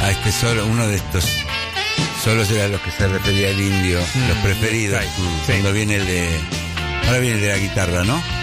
a este solo, uno de estos solos era los que se refería el indio, los preferidos, sí. cuando viene el de... Ahora viene el de la guitarra, ¿no?